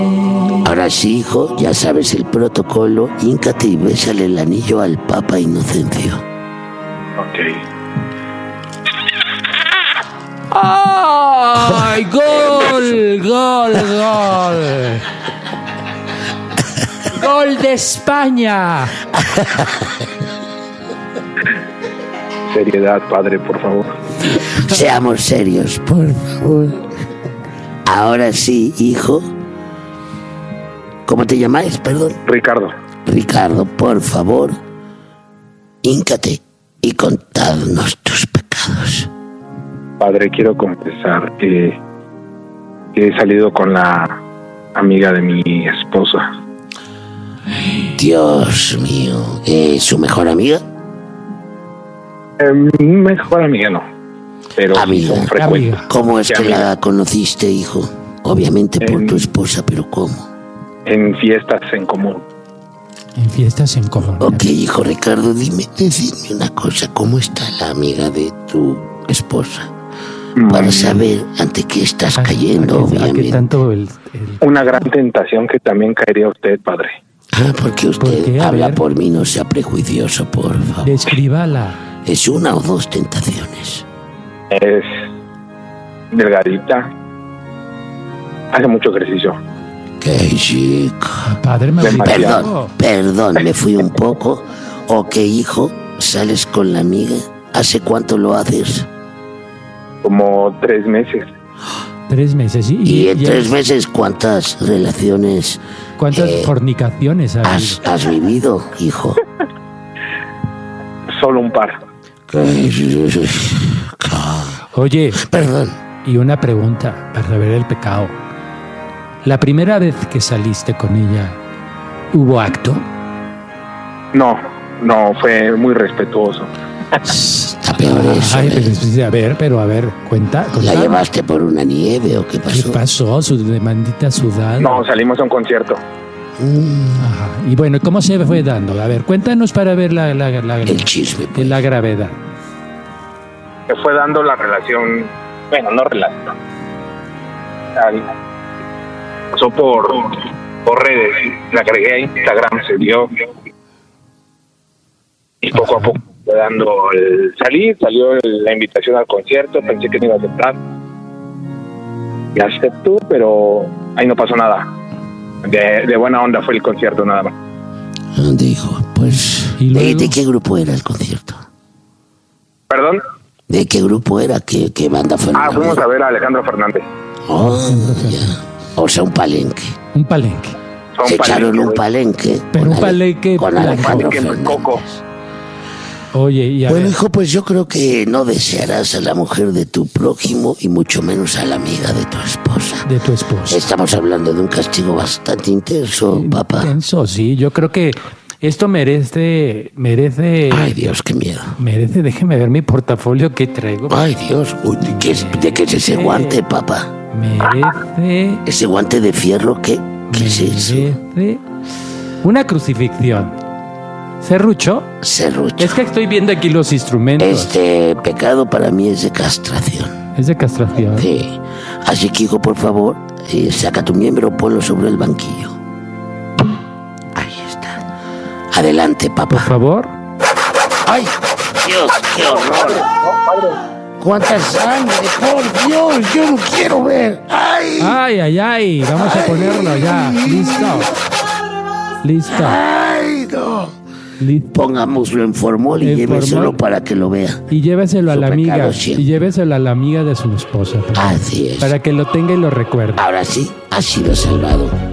Ahora sí, hijo, ya sabes el protocolo. Híncate y bésale el anillo al Papa Inocencio. Ok. ¡Ay! ¡Gol! ¡Gol! ¡Gol! ¡Gol de España! Seriedad, padre, por favor. Seamos serios, por favor. Ahora sí, hijo. ¿Cómo te llamáis, perdón? Ricardo. Ricardo, por favor, híncate y contadnos tus pecados. Padre, quiero confesar que he salido con la amiga de mi esposa. Dios mío, ¿su mejor amiga? Mejor amiga no, pero amiga. son frecuentes. ¿Cómo es que amiga? la conociste, hijo? Obviamente por tu esposa, pero ¿cómo? En fiestas en común. En fiestas en común. Ok, hijo Ricardo, decidme una cosa. ¿Cómo está la amiga de tu esposa? Para saber ante qué estás cayendo, obviamente. Tanto Una gran tentación que también caería usted, padre. Porque usted habla por mí, no sea prejuicioso, por favor. Descríbala. ¿Es una o dos tentaciones? Es delgadita. Hace mucho ejercicio. ¡Qué chica! Padre, Perdón, me fui un poco. Ok, hijo, ¿sales con la amiga? ¿Hace cuánto lo haces? Como 3 meses. 3 meses, sí. ¿Y en 3 meses cuántas relaciones? ¿Cuántas fornicaciones has vivido, hijo? Solo un par. Oye, perdón. Y una pregunta para saber el pecado. ¿La primera vez que saliste con ella, hubo acto? No, fue muy respetuoso. Está peor eso. Ay, pero a ver, cuenta. ¿La llevaste por una nieve o qué pasó? ¿Qué pasó? Su demandita sudada. No, salimos a un concierto. Ajá. Y bueno, ¿cómo se fue dando? A ver, cuéntanos para ver el chisme, pues. La gravedad. Se fue dando la relación, bueno, no relación. Pasó por redes, la agregué a Instagram, se dio. Y poco a poco fue dando el salir, salió la invitación al concierto, pensé que no iba a aceptar. Y aceptó, pero ahí no pasó nada. De buena onda fue el concierto, nada más. Dijo, pues, ¿de qué grupo era el concierto? ¿Perdón? ¿De qué grupo era? ¿Qué banda fue? Fuimos a ver a Alejandro Fernández. Oh, ya. O sea, un palenque. Un palenque. Se echaron un palenque. Pero un palenque con Alejandro Fernández. Coco. Oye, y bueno, hijo, pues yo creo que no desearás a la mujer de tu prójimo y mucho menos a la amiga de tu esposa. De tu esposa. Estamos hablando de un castigo bastante intenso, papá. Intenso, sí. Yo creo que esto merece... Ay, Dios, qué miedo. Merece, déjeme ver mi portafolio que traigo. Ay, Dios. Uy, ¿de qué es ese guante, papá? Merece... ¿Ese guante de fierro qué es eso? Merece una crucifixión. ¿Serrucho? Serrucho. Es que estoy viendo aquí los instrumentos. Este pecado para mí es de castración. ¿Es de castración? Sí. Así que, hijo, por favor, saca tu miembro, ponlo sobre el banquillo. Ahí está. Adelante, papá. Por favor. ¡Ay, Dios, qué horror! ¡Cuánta sangre! ¡Por Dios! ¡Yo no quiero ver! ¡Ay! Vamos a ponerlo ya. Listo. ¡Ay, no! Pongámoslo en formol y lléveselo para que lo vea. Y lléveselo a la amiga. Y lléveselo a la amiga de su esposa. Así es. Para que lo tenga y lo recuerde. Ahora sí, ha sido salvado.